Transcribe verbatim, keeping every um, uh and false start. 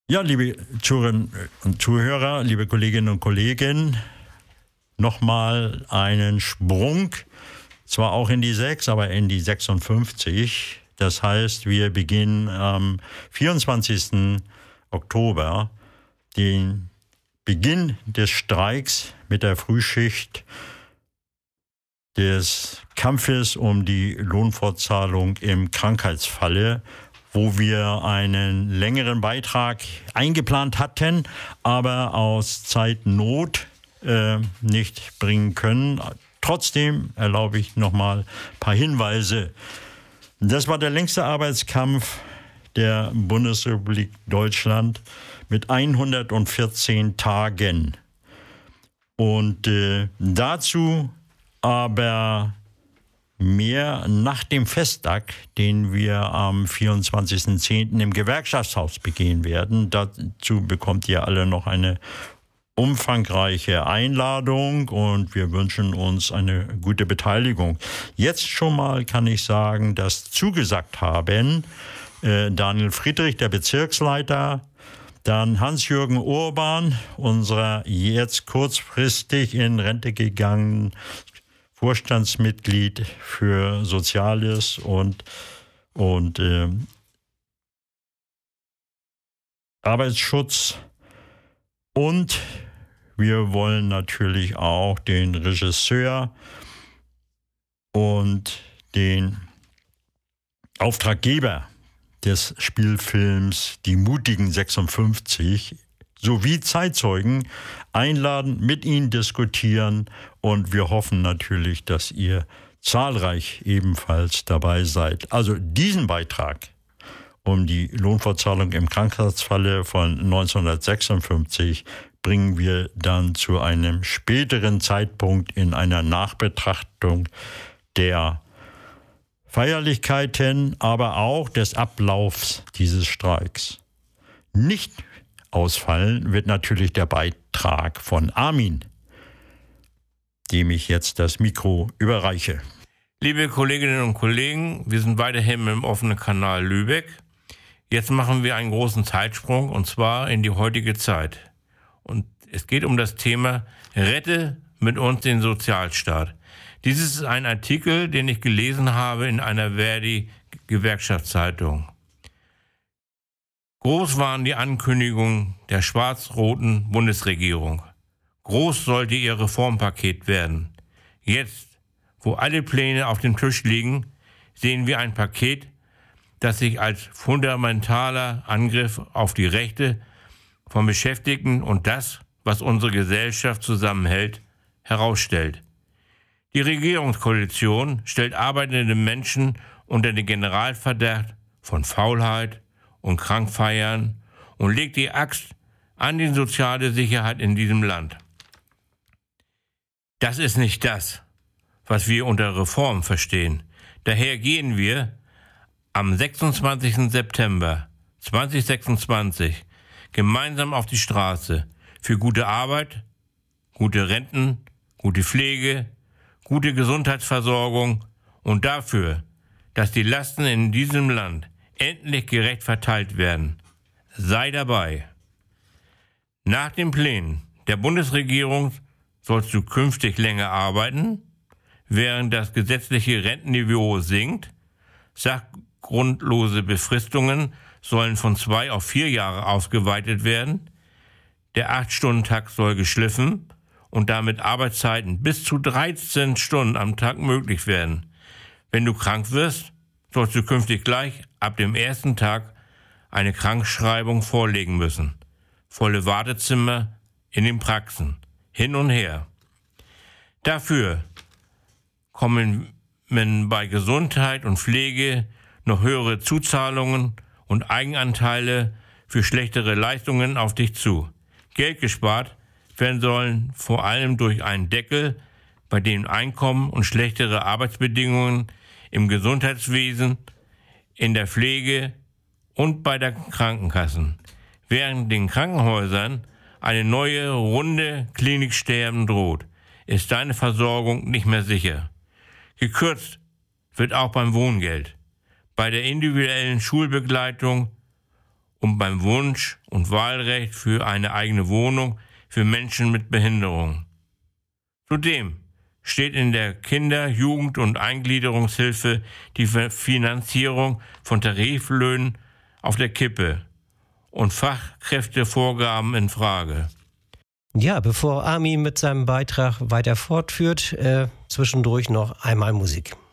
Ja, liebe Zuhörerinnen und Zuhörer, liebe Kolleginnen und Kollegen, nochmal einen Sprung, zwar auch in die sechs, aber in die sechsundfünfzig. Das heißt, wir beginnen am vierundzwanzigsten Oktober den Beginn des Streiks mit der Frühschicht des Kampfes um die Lohnfortzahlung im Krankheitsfalle, wo wir einen längeren Beitrag eingeplant hatten, aber aus Zeitnot äh, nicht bringen können. Trotzdem erlaube ich nochmal ein paar Hinweise. Das war der längste Arbeitskampf der Bundesrepublik Deutschland mit hundertvierzehn Tagen. Und äh, dazu aber mehr nach dem Festtag, den wir am vierundzwanzigsten zehnten im Gewerkschaftshaus begehen werden. Dazu bekommt ihr alle noch eine umfangreiche Einladung und wir wünschen uns eine gute Beteiligung. Jetzt schon mal kann ich sagen, dass zugesagt haben äh, Daniel Friedrich, der Bezirksleiter, dann Hans-Jürgen Urban, unser jetzt kurzfristig in Rente gegangenen Vorstandsmitglied für Soziales und, und äh, Arbeitsschutz. Und wir wollen natürlich auch den Regisseur und den Auftraggeber des Spielfilms Die mutigen sechsundfünfzig sowie Zeitzeugen einladen, mit ihnen diskutieren und wir hoffen natürlich, dass ihr zahlreich ebenfalls dabei seid. Also diesen Beitrag um die Lohnfortzahlung im Krankheitsfalle von neunzehnhundertsechsundfünfzig bringen wir dann zu einem späteren Zeitpunkt in einer Nachbetrachtung der Feierlichkeiten, aber auch des Ablaufs dieses Streiks. Nicht ausfallen wird natürlich der Beitrag von Armin, dem ich jetzt das Mikro überreiche. Liebe Kolleginnen und Kollegen, wir sind weiterhin im offenen Kanal Lübeck. Jetzt machen wir einen großen Zeitsprung und zwar in die heutige Zeit. Und es geht um das Thema Rette mit uns den Sozialstaat. Dies ist ein Artikel, den ich gelesen habe in einer Verdi-Gewerkschaftszeitung. Groß waren die Ankündigungen der schwarz-roten Bundesregierung. Groß sollte ihr Reformpaket werden. Jetzt, wo alle Pläne auf dem Tisch liegen, sehen wir ein Paket, das sich als fundamentaler Angriff auf die Rechte von Beschäftigten und das, was unsere Gesellschaft zusammenhält, herausstellt. Die Regierungskoalition stellt arbeitende Menschen unter den Generalverdacht von Faulheit und Krankfeiern und legt die Axt an die soziale Sicherheit in diesem Land. Das ist nicht das, was wir unter Reform verstehen. Daher gehen wir am sechsundzwanzigsten September zweitausendsechsundzwanzig gemeinsam auf die Straße für gute Arbeit, gute Renten, gute Pflege, gute Gesundheitsversorgung und dafür, dass die Lasten in diesem Land endlich gerecht verteilt werden. Sei dabei. Nach den Plänen der Bundesregierung sollst du künftig länger arbeiten, während das gesetzliche Rentenniveau sinkt. Sachgrundlose Befristungen sollen von zwei auf vier Jahre ausgeweitet werden. Der acht-Stunden-Takt soll geschliffen und damit Arbeitszeiten bis zu dreizehn Stunden am Tag möglich werden. Wenn du krank wirst, sollst du künftig gleich ab dem ersten Tag eine Krankschreibung vorlegen müssen. Volle Wartezimmer in den Praxen, hin und her. Dafür kommen bei Gesundheit und Pflege noch höhere Zuzahlungen und Eigenanteile für schlechtere Leistungen auf dich zu. Geld gespart werden sollen vor allem durch einen Deckel, bei dem Einkommen und schlechtere Arbeitsbedingungen im Gesundheitswesen, in der Pflege und bei der Krankenkassen. Während den Krankenhäusern eine neue runde Kliniksterben droht, ist deine Versorgung nicht mehr sicher. Gekürzt wird auch beim Wohngeld, bei der individuellen Schulbegleitung und beim Wunsch und Wahlrecht für eine eigene Wohnung für Menschen mit Behinderung. Zudem steht in der Kinder-, Jugend- und Eingliederungshilfe die Finanzierung von Tariflöhnen auf der Kippe und Fachkräftevorgaben in Frage. Ja, bevor Armin mit seinem Beitrag weiter fortführt, äh, zwischendurch noch einmal Musik.